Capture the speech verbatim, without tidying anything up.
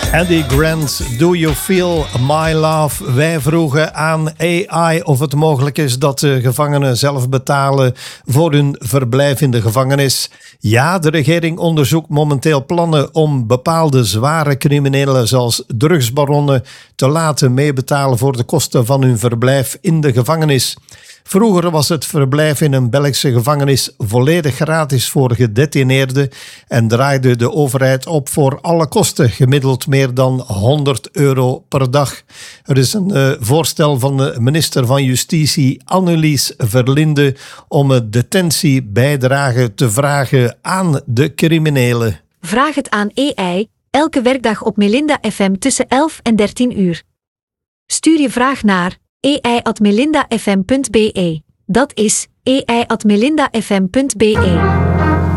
Eddie Grant, Do You Feel My Love? Wij vroegen aan A I of het mogelijk is dat de gevangenen zelf betalen voor hun verblijf in de gevangenis. Ja, de regering onderzoekt momenteel plannen om bepaalde zware criminelen zoals drugsbaronnen te laten meebetalen voor de kosten van hun verblijf in de gevangenis. Vroeger was het verblijf in een Belgische gevangenis volledig gratis voor gedetineerden en draaide de overheid op voor alle kosten, gemiddeld meer dan honderd euro per dag. Er is een uh, voorstel van de minister van Justitie Annelies Verlinde om een detentiebijdrage te vragen aan de criminelen. Vraag het aan A I, elke werkdag op Melinda F M tussen elf en dertien uur. Stuur je vraag naar a i at melinda f m punt b e. Dat is a i at melinda f m punt b e.